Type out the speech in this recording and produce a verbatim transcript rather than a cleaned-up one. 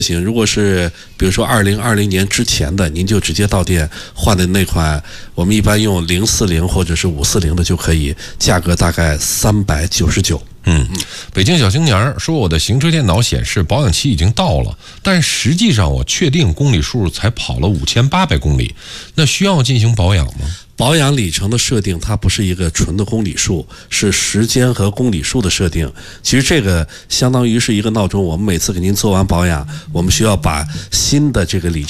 行，如果是比如说二零二零年之前的，您就直接到店换的那款，我们一般用零四零或者是五四零的就可以，价格大概三百九十九。 嗯，北京小青年说，我的行车电脑显示保养期已经到了，但实际上我确定公里数才跑了五千八百公里，那需要进行保养吗？ 保养里程的设定，它不是一个纯的公里数，是时间和公里数的设定。其实这个相当于是一个闹钟，我们每次给您做完保养，我们需要把新的这个里程